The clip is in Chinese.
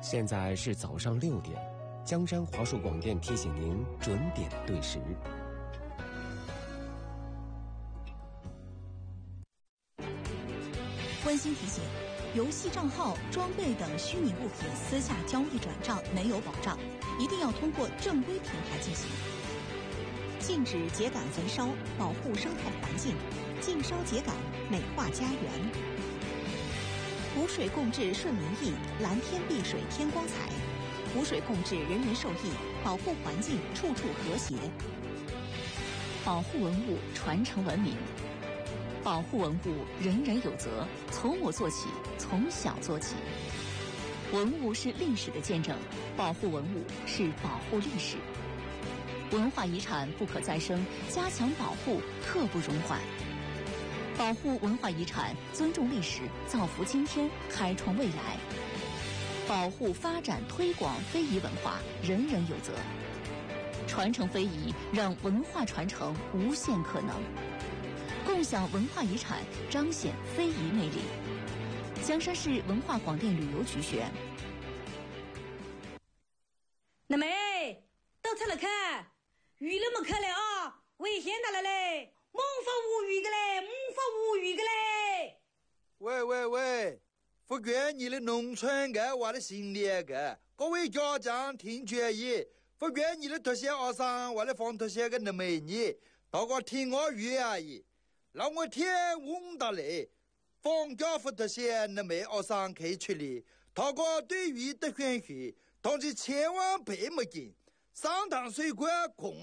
现在是早上6点，江山华硕广电提醒您准点对时。 温馨提醒：游戏账号、装备等虚拟物品私下交易转账没有保障，一定要通过正规平台进行。禁止秸秆焚烧，保护生态环境；禁烧秸秆，美化家园。湖水共治顺民意，蓝天碧水天光彩。湖水共治，人人受益，保护环境，处处和谐。 保护文物，传承文明。保护文物，人人有责，从我做起，从小做起。文物是历史的见证，保护文物是保护历史。文化遗产不可再生，加强保护刻不容缓。保护文化遗产，尊重历史，造福今天，开创未来。保护、发展、推广非遗文化，人人有责。传承非遗，让文化传承无限可能。共享文化遗产，彰显非遗魅力。江山市文化广电旅游局选。 那妹，到这来看，鱼那么可来啊，危险的了嘞！猛发无语的嘞，猛发无语的嘞！ 喂，福建你的农村个娃的心里个，各位家长听决议，福建你的特些学生娃的放特些个那美女，大家听我语而已，让我天问到嘞，放假福特些那美学生可以出来，大家对鱼的选取，但是千万别没劲，上堂水管空。